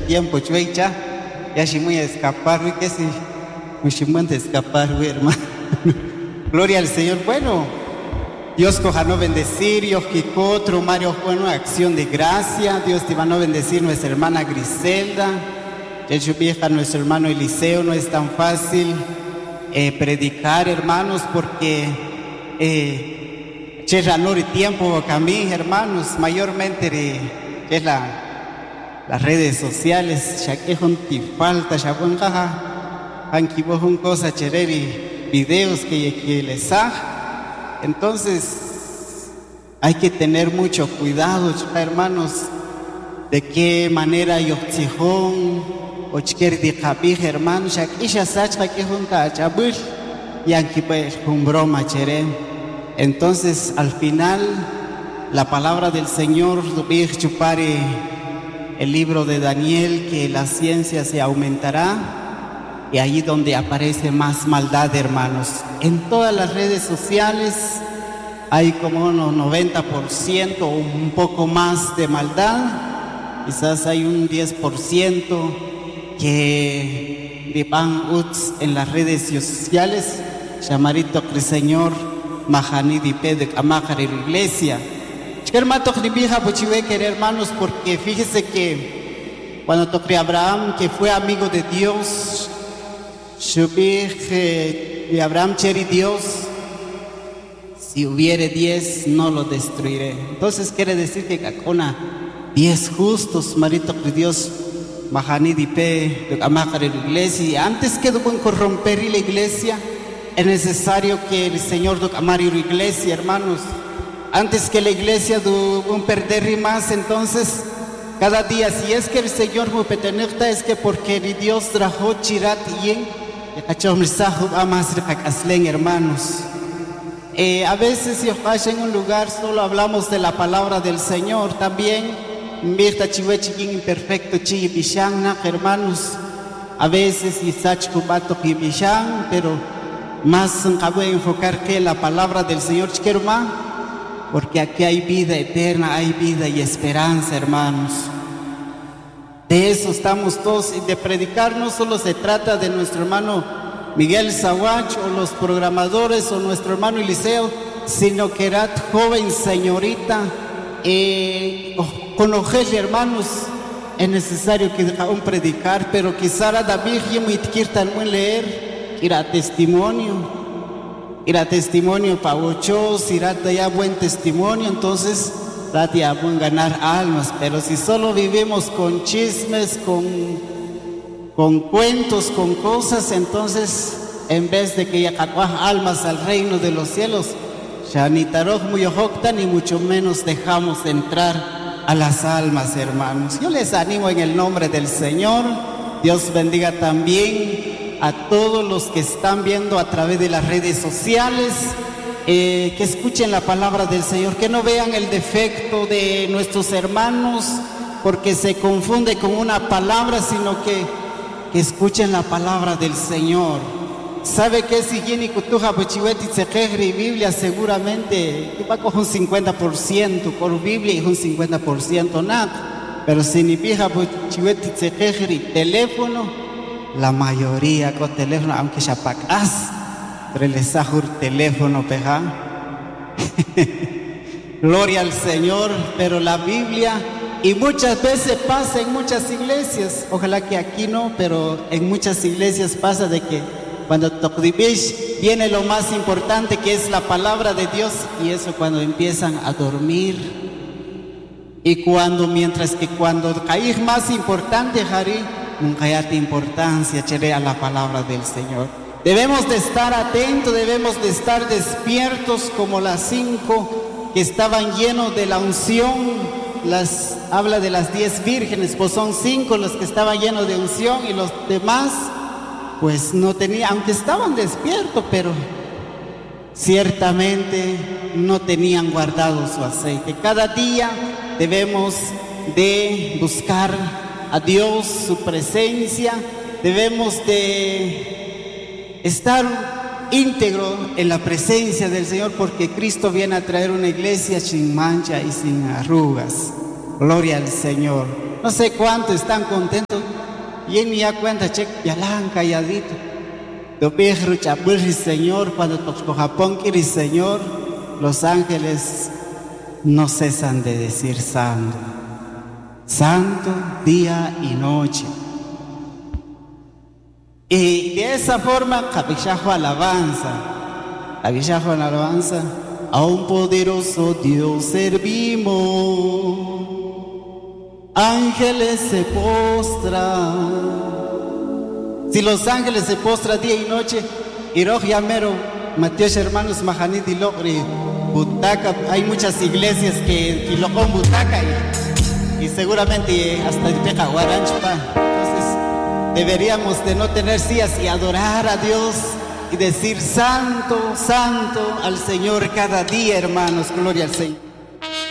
tiempo, chuecha, ya si muy a escapar, que si muy escapar, hermano. Gloria al Señor. Bueno, Dios coja no bendecir, Dios otro Mario bueno, acción de gracia. Dios te va a no bendecir nuestra hermana Griselda. Su vieja, nuestro hermano Eliseo. No es tan fácil predicar, hermanos, porque no tiempo a mí, hermanos, mayormente es las redes sociales, ya que falta, ya buen jaja, aunque vos un cosa chereri videos que les haga. Entonces hay que tener mucho cuidado, hermanos, de qué manera yo tijón o chiquer de capij, hermanos, ya que ella sacha que junta chabul y aquí pues un broma cheré. Entonces al final la palabra del Señor chupare el libro de Daniel, que la ciencia se aumentará, y allí donde aparece más maldad, hermanos. En todas las redes sociales hay como unos 90% o un poco más de maldad. Quizás hay un 10% que vivan en las redes sociales. Llamarito que el Señor Mahani di Pedro Amajar en la iglesia. Hermanos, porque fíjese que cuando toqué Abraham, que fue amigo de Dios, de Abraham cheri Dios, si hubiere 10 no lo destruiré. Entonces quiere decir que con 10 justos, marito que Dios Mahani di Pedro Amajar en la iglesia, y antes que corromper la iglesia, es necesario que el Señor amare la iglesia, hermanos. Antes que la iglesia un perder más, entonces cada día, si es que el Señor me petenecta, es que porque Dios trajo chirat y hermanos. A veces si os en un lugar solo hablamos de la palabra del Señor, también mirta chihuechiquín imperfecto hermanos. A veces y sachkubato pero más acabo de enfocar que la palabra del Señor chiquerma, porque aquí hay vida eterna, hay vida y esperanza, hermanos. De eso estamos todos, y de predicar no solo se trata de nuestro hermano Miguel Zawach o los programadores o nuestro hermano Eliseo, sino que era joven señorita, con ojos, hermanos, es necesario que un predicar, pero quizá David y muy tan buen leer, irá testimonio para ochos, irá ya buen testimonio, entonces ya buen ganar almas. Pero si solo vivimos con chismes, con cuentos, con cosas, entonces en vez de que ya almas al reino de los cielos, ya ni taroj muy ojocta, ni mucho menos dejamos entrar a las almas, hermanos. Yo les animo en el nombre del Señor. Dios bendiga también a todos los que están viendo a través de las redes sociales, que escuchen la palabra del Señor, que no vean el defecto de nuestros hermanos porque se confunde con una palabra, sino que escuchen la palabra del Señor. ¿Sabe qué es higiénico? Y Biblia seguramente va con un 50% por Biblia y un 50% nada, pero si ni pija teléfono, la mayoría con teléfono, aunque ya pacas, pero les ajur teléfono, peja. Gloria al Señor, pero la Biblia, y muchas veces pasa en muchas iglesias, ojalá que aquí no, pero en muchas iglesias pasa de que cuando Tokdibish viene lo más importante, que es la palabra de Dios, y eso cuando empiezan a dormir. Y mientras que cuando caí más importante, Jari, nunca hay importancia, chere, a la palabra del Señor. Debemos de estar atentos, debemos de estar despiertos como las 5 que estaban llenos de la unción. Habla de las 10 vírgenes, pues son 5 los que estaban llenos de unción, y los demás pues no tenían, aunque estaban despiertos, pero ciertamente no tenían guardado su aceite. Cada día debemos de buscar a Dios, su presencia, debemos de estar íntegro en la presencia del Señor, porque Cristo viene a traer una iglesia sin mancha y sin arrugas. Gloria al Señor. no sé cuánto están contentos. Y en mi cuenta, che, ya la han calladito. Yo viejo chapurri, Señor, cuando toco Japón, quiere Señor, los ángeles no cesan de decir santo. Santo día y noche. Y de esa forma, capichajo alabanza. Capichajo alabanza. A un poderoso Dios servimos. Ángeles se postran. Si los ángeles se postran día y noche, Iroj Yamero, Mateos hermanos Mahanit y Logri, Butaca, hay muchas iglesias que lo con Butaca y seguramente hasta el Peja Guaranchpa. Entonces deberíamos de no tener sillas y adorar a Dios y decir santo, santo al Señor cada día, hermanos, gloria al Señor.